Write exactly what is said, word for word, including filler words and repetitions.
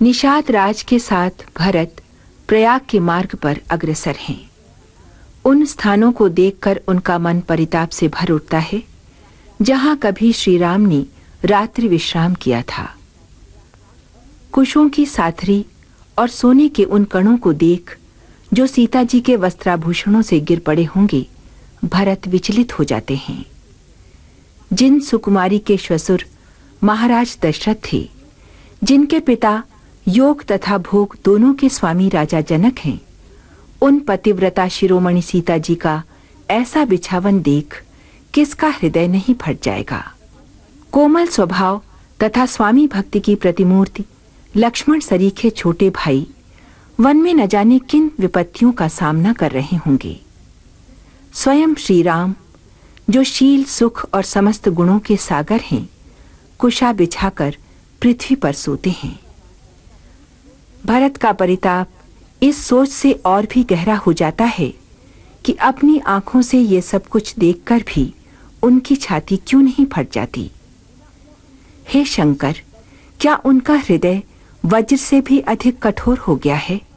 निषाद राज के साथ भरत प्रयाग के मार्ग पर अग्रसर हैं। उन स्थानों को देखकर उनका मन परिताप से भर उठता है जहां कभी श्री राम ने रात्रि विश्राम किया था। कुशों की साथरी और सोने के उन कणों को देख जो सीता जी के वस्त्राभूषणों से गिर पड़े होंगे, भरत विचलित हो जाते हैं। जिन सुकुमारी के श्वसुर महाराज दशरथ थे, जिनके पिता योग तथा भोग दोनों के स्वामी राजा जनक हैं, उन पतिव्रता शिरोमणि सीता जी का ऐसा बिछावन देख किसका हृदय नहीं फट जाएगा। कोमल स्वभाव तथा स्वामी भक्ति की प्रतिमूर्ति लक्ष्मण सरीखे छोटे भाई वन में न जाने किन विपत्तियों का सामना कर रहे होंगे। स्वयं श्री राम जो शील सुख और समस्त गुणों के सागर हैं, कुशा बिछाकर पृथ्वी पर सोते हैं। भरत का परिताप इस सोच से और भी गहरा हो जाता है कि अपनी आंखों से ये सब कुछ देखकर भी उनकी छाती क्यों नहीं फट जाती। हे शंकर, क्या उनका हृदय वज्र से भी अधिक कठोर हो गया है?